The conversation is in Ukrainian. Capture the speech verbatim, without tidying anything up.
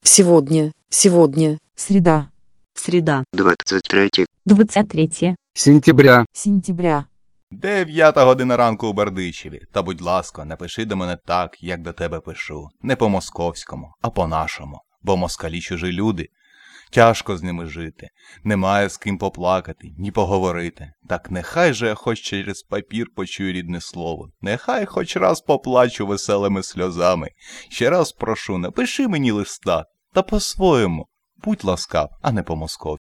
Сегодня, сегодня. Среда. Среда. двадцать третье двадцать третье сентября. сентября. Дев'ята година ранку у Бердичеві. Та, будь ласка, напиши до мене так, як до тебе пишу. Не по-московському, а по-нашому. Бо москалі чужі люди. Тяжко з ними жити. Немає з ким поплакати, ні поговорити. Так нехай же я хоч через папір почую рідне слово. Нехай хоч раз поплачу веселими сльозами. Ще раз прошу, напиши мені листа. Та по-своєму. Будь ласкав, а не по-московськи.